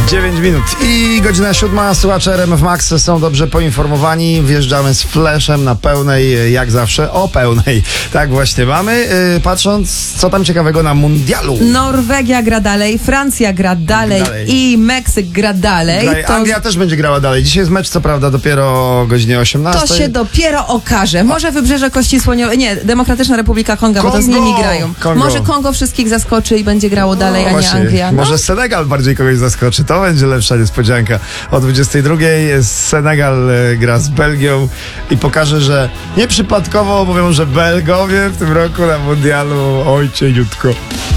9 minut i godzina 7. Słuchacze RMF Max są dobrze poinformowani. Wjeżdżamy z fleszem na pełnej, jak zawsze, o pełnej. Tak właśnie mamy. Patrząc, co tam ciekawego na mundialu. Norwegia gra dalej, Francja gra dalej i Meksyk gra dalej. Anglia też będzie grała dalej. Dzisiaj jest mecz, co prawda, dopiero o godzinie 18. To się dopiero okaże. Może Wybrzeże Kości Słoniowej, nie, Demokratyczna Republika Konga, bo to z nimi grają. Może Kongo wszystkich zaskoczy i będzie grało dalej, a nie Anglia. No? Może Senegal bardziej kogoś zaskoczy. To będzie lepsza niespodzianka. O 22 Senegal gra z Belgią i pokaże, że nieprzypadkowo mówią, że Belgowie w tym roku na mundialu, oj cieniutko.